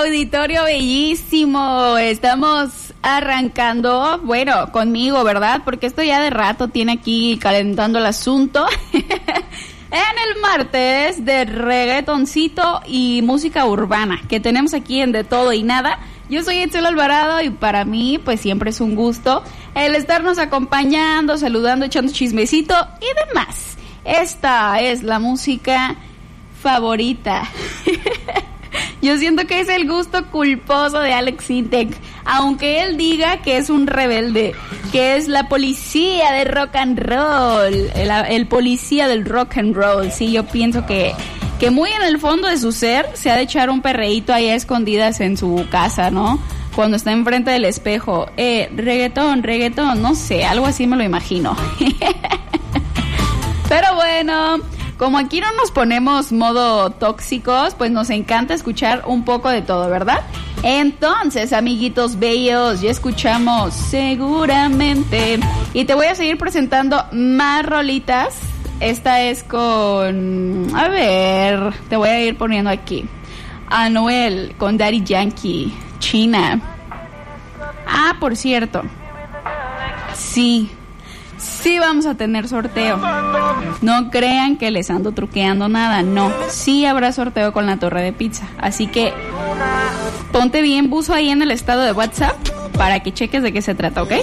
auditorio bellísimo. Estamos arrancando, bueno, conmigo, ¿verdad? Porque esto ya de rato tiene aquí calentando el asunto. En el martes de reggaetoncito y música urbana que tenemos aquí en De Todo y Nada. Yo soy Itzel Alvarado y para mí pues siempre es un gusto el estarnos acompañando, saludando, echando chismecito y demás. Esta es la música favorita. Yo siento que es el gusto culposo de Alex Sintek, aunque él diga que es un rebelde, que es la policía de rock and roll, el policía del rock and roll. Sí, yo pienso que muy en el fondo de su ser se ha de echar un perreíto ahí a escondidas en su casa, ¿no? Cuando está enfrente del espejo, reggaetón, no sé, algo así me lo imagino. Pero bueno, como aquí no nos ponemos modo tóxicos, pues nos encanta escuchar un poco de todo, ¿verdad? Entonces, amiguitos bellos, ya escuchamos Seguramente. Y te voy a seguir presentando más rolitas. Esta es con... A ver, te voy a ir poniendo aquí. Anuel con Daddy Yankee, China. Ah, por cierto. Sí vamos a tener sorteo. No crean que les ando truqueando nada, no. Sí habrá sorteo con la torre de pizza. Así que ponte bien buzo ahí en el estado de WhatsApp para que cheques de qué se trata, ¿ok?